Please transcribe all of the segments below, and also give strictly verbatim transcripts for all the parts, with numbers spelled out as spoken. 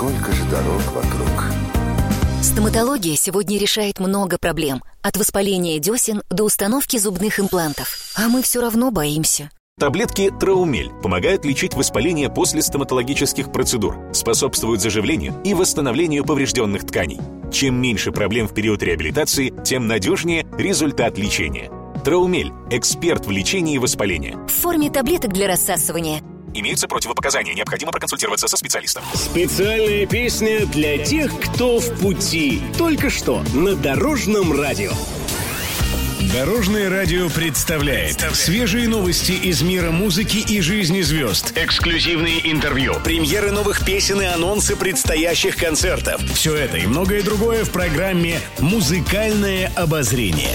сколько же дорог вокруг. Стоматология сегодня решает много проблем. От воспаления десен до установки зубных имплантов. А мы все равно боимся. Таблетки Траумель помогают лечить воспаление после стоматологических процедур, способствуют заживлению и восстановлению поврежденных тканей. Чем меньше проблем в период реабилитации, тем надежнее результат лечения. Траумель – эксперт в лечении воспаления. В форме таблеток для рассасывания. Имеются противопоказания, необходимо проконсультироваться со специалистом. Специальная песня для тех, кто в пути. Только что на Дорожном радио. Дорожное радио представляет свежие новости из мира музыки и жизни звезд. Эксклюзивные интервью, премьеры новых песен и анонсы предстоящих концертов. Все это и многое другое в программе «Музыкальное обозрение».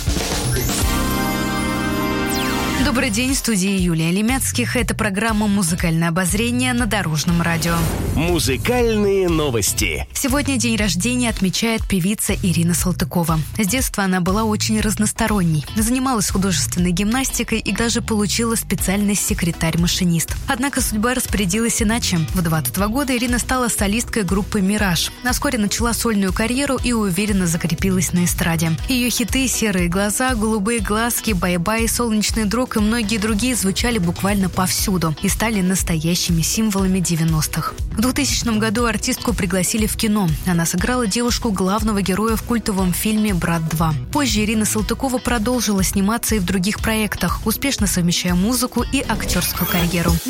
Добрый день, в студии Юлия Лемяцких. Это программа «Музыкальное обозрение» на Дорожном радио. Музыкальные новости. Сегодня день рождения отмечает певица Ирина Салтыкова. С детства она была очень разносторонней. Занималась художественной гимнастикой и даже получила специальность секретарь-машинист. Однако судьба распорядилась иначе. В двадцать два года Ирина стала солисткой группы «Мираж». А вскоре начала сольную карьеру и уверенно закрепилась на эстраде. Ее хиты «Серые глаза», «Голубые глазки», «Бай-бай», «Солнечный друг» и многие другие звучали буквально повсюду и стали настоящими символами девяностых. В двухтысячном году артистку пригласили в кино. Она сыграла девушку главного героя в культовом фильме «Брат два». Позже Ирина Салтыкова продолжила сниматься и в других проектах, успешно совмещая музыку и актерскую карьеру.